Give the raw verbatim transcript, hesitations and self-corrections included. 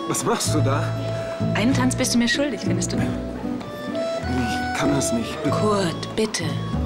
Was machst du da? Einen Tanz bist du mir schuldig, findest du? Ich kann das nicht. Kurt, bitte.